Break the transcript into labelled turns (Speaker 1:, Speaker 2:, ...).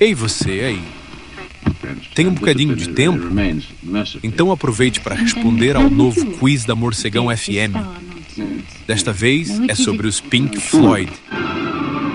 Speaker 1: Ei, você aí. Tem um bocadinho de tempo? Então aproveite para responder ao novo quiz da Morcegão FM. Desta vez é sobre os Pink Floyd.